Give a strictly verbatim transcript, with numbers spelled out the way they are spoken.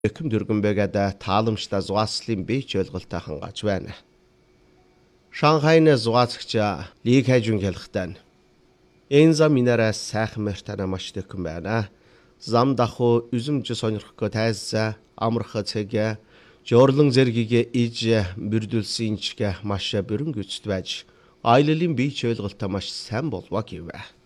Эхэм дүргэнбэгээд тааламжтай зугааслын бийч ойлголттой хангаж байна. Шанхайны зугаацагч Ли Кайжун хэлэхдээ энэ зам минараа сайхан мэртана маш дэхэн байна. Зам дахуу үзэмж сонирхгоо тайзаа амарх цэгэ жоорлон зэргийг иж бүрдүүлсэн чиг маш бүрэн гүцэд байж аяллалын бийч ойлголттой маш сайн болвоо гэв.